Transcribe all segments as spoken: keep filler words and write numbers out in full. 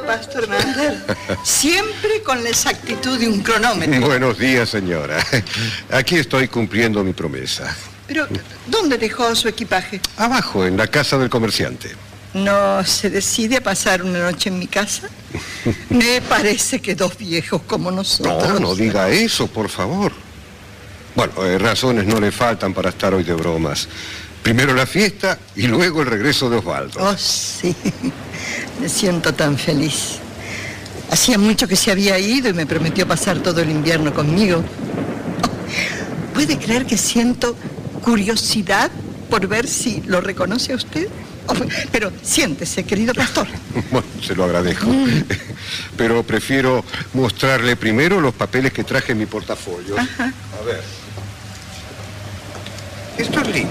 Pastor Mander. Siempre con la exactitud de un cronómetro. Buenos días, señora. Aquí estoy cumpliendo mi promesa. Pero, ¿dónde dejó su equipaje? Abajo, en la casa del comerciante. ¿No se decide a pasar una noche en mi casa? Me parece que dos viejos como nosotros... No, no diga eso, por favor. Bueno, eh, razones no le faltan para estar hoy de bromas. Primero la fiesta y luego el regreso de Osvaldo. Oh, sí. Me siento tan feliz. Hacía mucho que se había ido y me prometió pasar todo el invierno conmigo. Oh, ¿puede creer que siento curiosidad por ver si lo reconoce a usted? Oh, pero siéntese, querido pastor. Bueno, se lo agradezco. Mm. Pero prefiero mostrarle primero los papeles que traje en mi portafolio. Ajá. A ver. Estos libros.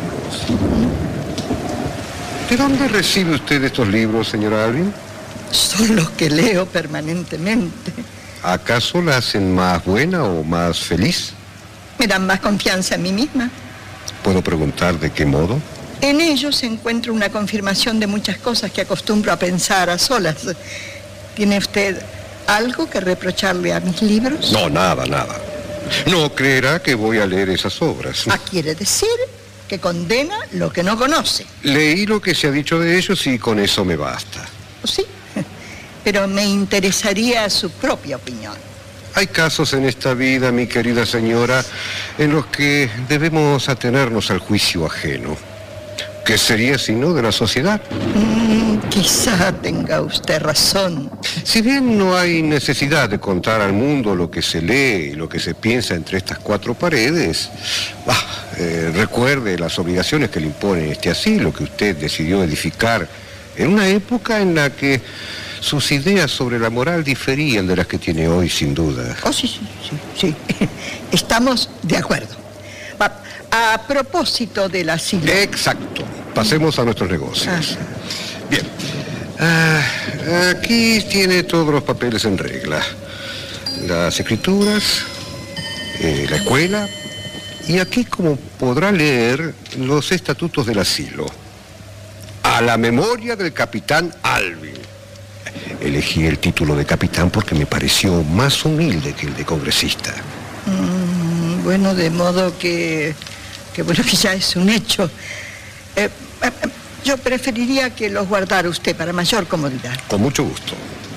¿De dónde recibe usted estos libros, señora Alvin? Son los que leo permanentemente. ¿Acaso la hacen más buena o más feliz? Me dan más confianza en mí misma. ¿Puedo preguntar de qué modo? En ellos encuentro una confirmación de muchas cosas que acostumbro a pensar a solas. ¿Tiene usted algo que reprocharle a mis libros? No, nada, nada. No creerá que voy a leer esas obras. Ah, quiere decir que condena lo que no conoce. Leí lo que se ha dicho de ellos y con eso me basta. Sí, pero me interesaría su propia opinión. Hay casos en esta vida, mi querida señora, en los que debemos atenernos al juicio ajeno. ¿Qué sería si no de la sociedad? Mm, quizá tenga usted razón. Si bien no hay necesidad de contar al mundo lo que se lee y lo que se piensa entre estas cuatro paredes, ah, eh, recuerde las obligaciones que le impone este asilo que usted decidió edificar en una época en la que sus ideas sobre la moral diferían de las que tiene hoy, sin duda. Oh, sí, sí, sí, sí. Estamos de acuerdo. A propósito del asilo. Exacto. Pasemos a nuestros negocios. Ah. Bien. Ah, aquí tiene todos los papeles en regla. Las escrituras, eh, la escuela, y aquí, como podrá leer, los estatutos del asilo. A la memoria del capitán Alvin. Elegí el título de capitán porque me pareció más humilde que el de congresista. Mm, bueno, de modo que... que bueno, que ya es un hecho. Eh, eh, yo preferiría que los guardara usted para mayor comodidad. Con mucho gusto.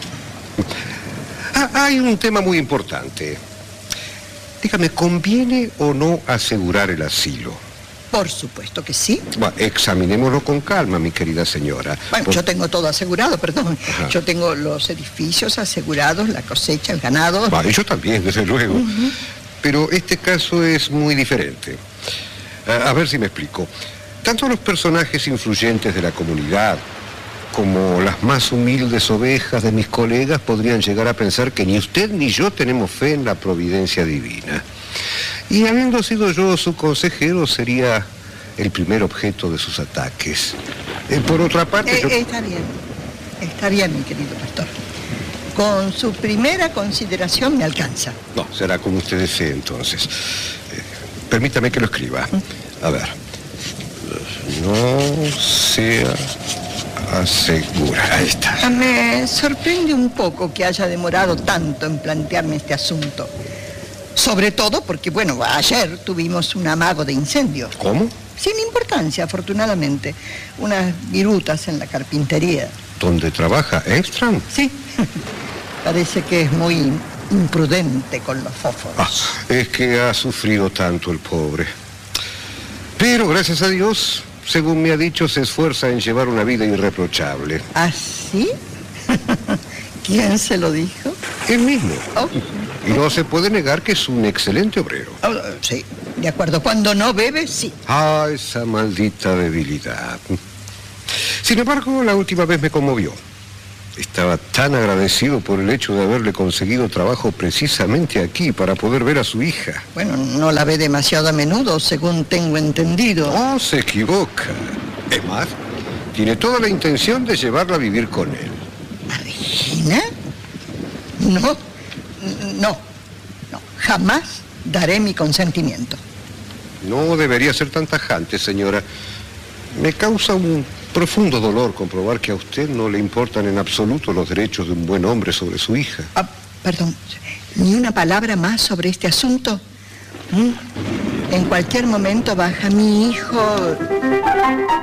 Ah, hay un tema muy importante. Dígame, ¿conviene o no asegurar el asilo? Por supuesto que sí. Bueno, examinémoslo con calma, mi querida señora. Bueno, Por... yo tengo todo asegurado, perdón. Ajá. Yo tengo los edificios asegurados, la cosecha, el ganado. Vale, yo también, desde luego. Uh-huh. Pero este caso es muy diferente. A ver si me explico. Tanto los personajes influyentes de la comunidad como las más humildes ovejas de mis colegas podrían llegar a pensar que ni usted ni yo tenemos fe en la providencia divina. Y habiendo sido yo su consejero, sería el primer objeto de sus ataques. Eh, por otra parte... Eh, yo... Está bien, está bien, mi querido pastor. Con su primera consideración me alcanza. No, será como usted desee, entonces. Eh, permítame que lo escriba. A ver. No sea asegura. Ahí está. Me sorprende un poco que haya demorado tanto en plantearme este asunto. Sobre todo porque, bueno, ayer tuvimos un amago de incendio. ¿Cómo? Sin importancia, afortunadamente. Unas virutas en la carpintería. ¿Dónde trabaja? ¿Extran? Sí. Parece que es muy imprudente con los fósforos. Ah, es que ha sufrido tanto el pobre. Pero, gracias a Dios, según me ha dicho, se esfuerza en llevar una vida irreprochable. ¿Ah, sí? ¿Quién se lo dijo? Él mismo. Oh. Y no se puede negar que es un excelente obrero. Oh, sí, de acuerdo. Cuando no bebe, sí. Ah, esa maldita debilidad. Sin embargo, la última vez me conmovió. Estaba tan agradecido por el hecho de haberle conseguido trabajo precisamente aquí para poder ver a su hija. Bueno, no la ve demasiado a menudo, según tengo entendido. No, se equivoca. Es más, tiene toda la intención de llevarla a vivir con él. ¿A Regina? No, no, no. Jamás daré mi consentimiento. No debería ser tan tajante, señora. Me causa un profundo dolor comprobar que a usted no le importan en absoluto los derechos de un buen hombre sobre su hija. Ah, perdón, ¿ni una palabra más sobre este asunto? ¿Mm? En cualquier momento baja mi hijo...